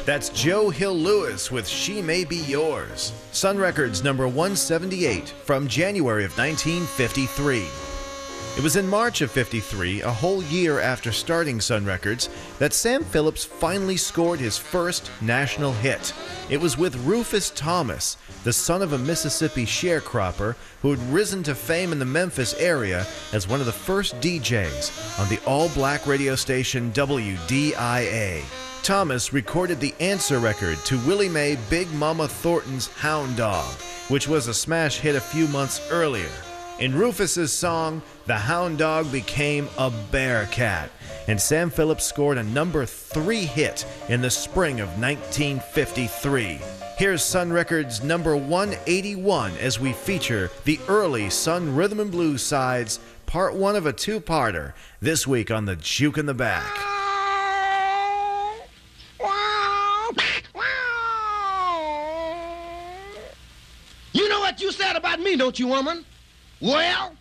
That's Joe Hill Lewis with She May Be Yours. Sun Records number 178 from January of 1953. It was in March of '53, a whole year after starting Sun Records, that Sam Phillips finally scored his first national hit. It was with Rufus Thomas, the son of a Mississippi sharecropper who had risen to fame in the Memphis area as one of the first DJs on the all-black radio station WDIA. Thomas recorded the answer record to Willie Mae Big Mama Thornton's Hound Dog, which was a smash hit a few months earlier. In Rufus's song, the Hound Dog became a Bearcat, and Sam Phillips scored a number 3 hit in the spring of 1953. Here's Sun Records number 181 as we feature the early Sun Rhythm and Blues sides, part 1 of a 2-parter, this week on the Juke in the Back. You know what you said about me, don't you, woman? Well,